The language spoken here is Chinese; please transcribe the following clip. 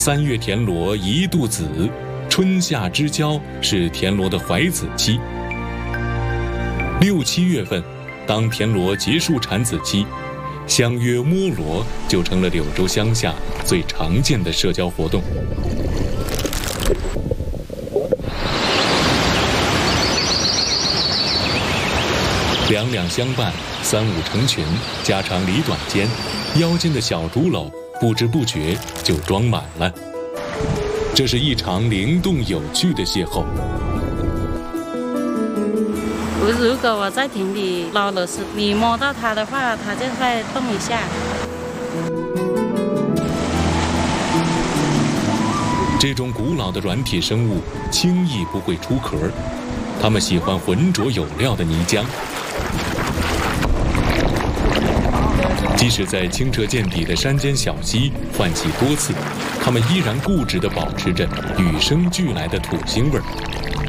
3月田螺一肚子，春夏之交是田螺的怀子期。6、7月份，当田螺结束产子期，相约摸螺就成了柳州乡下最常见的社交活动。两两相伴，3、5成群，家长里短间，腰间的小竹篓不知不觉就装满了。这是一场灵动有趣的邂逅。 如果我在田里捞螺丝，你摸到它的话，它就会动一下。 这种古老的软体生物轻易不会出壳，它们喜欢浑浊有料的泥浆。即使在清澈见底的山间小溪换洗多次，它们依然固执地保持着与生俱来的土腥味儿。